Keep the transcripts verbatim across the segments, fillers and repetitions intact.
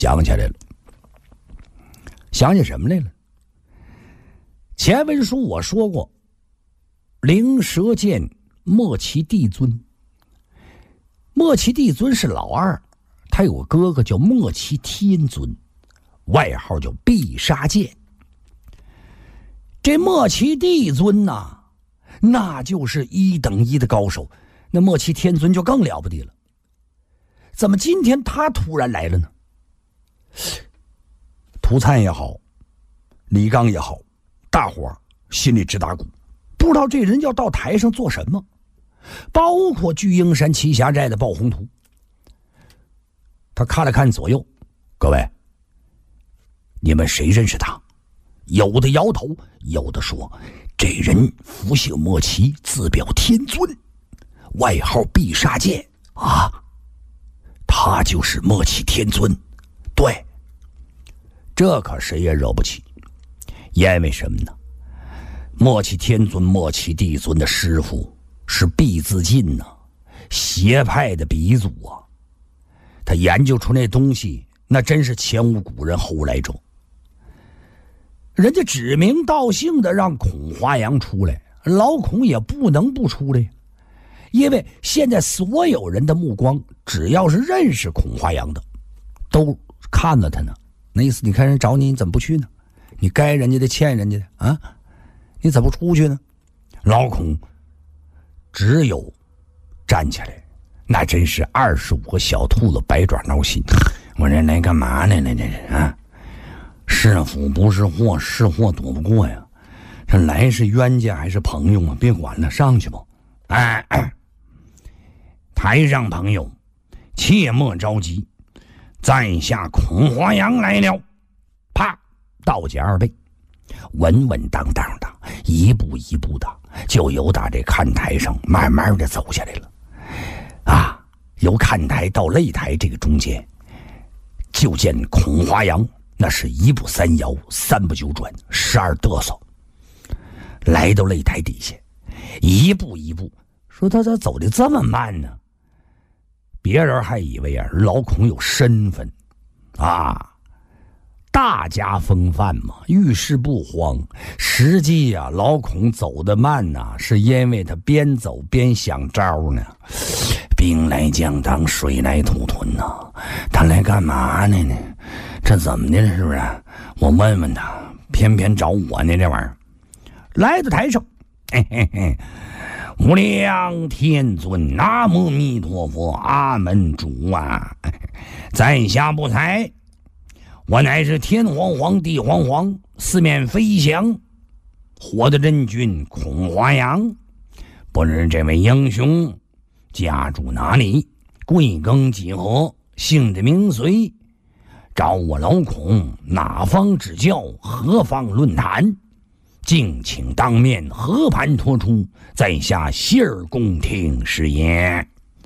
想起来了。想起什么来了？前文书我说过，灵蛇见莫其帝尊。莫其帝尊是老二，他有个哥哥叫莫其天尊，外号叫必杀剑。这莫其帝尊呐、啊，那就是一等一的高手，那莫其天尊就更了不得了。怎么今天他突然来了呢？涂灿也好，李刚也好，大伙儿心里直打鼓，不知道这人要到台上做什么。包括巨鹰山栖霞寨的鲍宏图，他看了看左右，各位，你们谁认识他？有的摇头，有的说，这人福姓莫奇，自表天尊，外号必杀剑啊，他就是莫奇天尊。对，这可谁也惹不起，因为什么呢？莫奇天尊、莫奇帝尊的师傅是毕自尽呐、啊，邪派的鼻祖啊！他研究出那东西，那真是前无古人后无来者。人家指名道姓的让孔华阳出来，老孔也不能不出来，因为现在所有人的目光，只要是认识孔华阳的，都看了他呢。那意思，你看人找你，你怎么不去呢？你该人家的欠人家的啊，你怎么不出去呢？老孔只有站起来，那真是二十五个小兔子百爪挠心。我这来干嘛来了？这是啊，是福不是祸，是祸躲不过呀。这来是冤家还是朋友啊？别管了，上去吧。哎，哎台上朋友，切莫着急，在下孔华阳来了。啪，倒减二倍，稳稳当当的，一步一步的，就由打这看台上慢慢的走下来了。啊，由看台到擂台这个中间，就见孔华阳那是一步三摇，三步九转，十二嘚瑟，来到擂台底下，一步一步，说他咋走的这么慢呢？别人还以为啊，老孔有身份啊，大家风范嘛，遇事不慌。实际啊，老孔走得慢呐、啊，是因为他边走边想招呢。兵来将挡，水来土屯呐、啊，他来干嘛呢呢？这怎么的了？是不是？我问问他，偏偏找我呢？这玩意儿，来到台上，嘿嘿嘿。无量天尊，南无弥陀佛，阿门主啊！在下不才，我乃是天皇皇地皇皇，四面飞翔，火的真君孔华阳。不知这位英雄家住哪里，贵庚几何，姓的名随，找我老孔哪方指教，何方论坛？敬请当面和盘托出，在下洗耳恭听是也。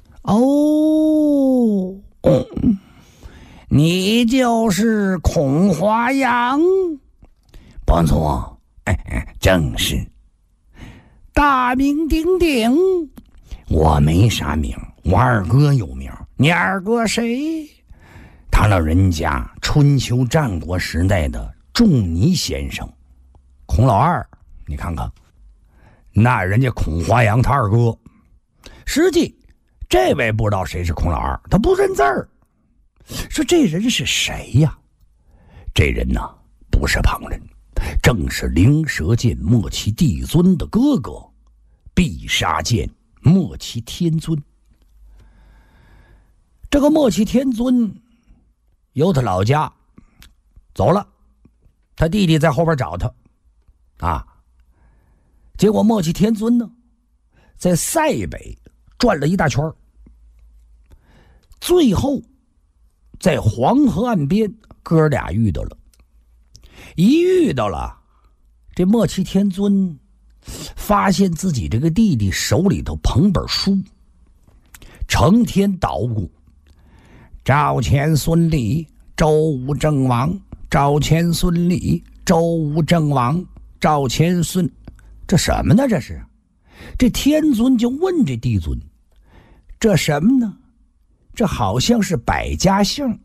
哦，嗯，你就是孔华阳？不错，哎哎，正是。大名鼎鼎。我没啥名，我二哥有名。你二哥谁？他老人家春秋战国时代的仲尼先生。孔老二，你看看，那人家孔华阳他二哥。实际这位不知道谁是孔老二，他不认字儿。说这人是谁呀？这人呐、啊，不是旁人，正是灵蛇剑莫其帝尊的哥哥，必杀剑莫其天尊。这个莫其天尊由他老家走了，他弟弟在后边找他。啊！结果莫其天尊呢，在塞北转了一大圈，最后在黄河岸边，哥俩遇到了。一遇到了，这莫其天尊发现自己这个弟弟手里头捧本书，成天捣鼓：赵钱孙李，周武郑王；赵钱孙李，周武郑王。赵钱孙，这什么呢？这是，这天尊就问这帝尊，这什么呢？这好像是百家姓。